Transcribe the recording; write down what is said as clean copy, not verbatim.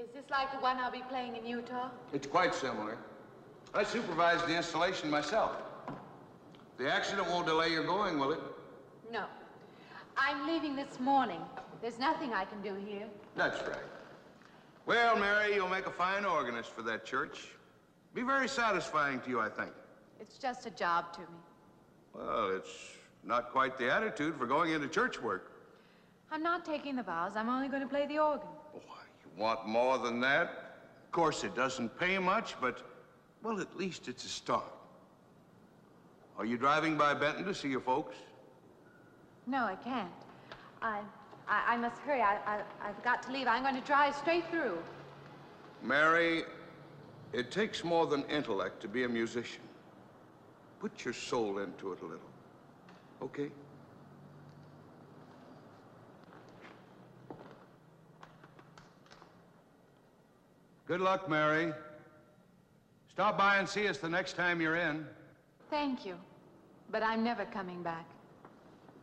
Is this like the one I'll be playing in Utah? It's quite similar. I supervised the installation myself. The accident won't delay your going, will it? No. I'm leaving this morning. There's nothing I can do here. That's right. Well, Mary, you'll make a fine organist for that church. Be very satisfying to you, I think. It's just a job to me. Well, it's not quite the attitude for going into church work. I'm not taking the vows. I'm only going to play the organ. Oh, you want more than that? Of course, it doesn't pay much, but, well, at least it's a start. Are you driving by Benton to see your folks? No, I can't. I must hurry. I've got to leave. I'm going to drive straight through. Mary, it takes more than intellect to be a musician. Put your soul into it a little, okay? Good luck, Mary. Stop by and see us the next time you're in. Thank you, but I'm never coming back.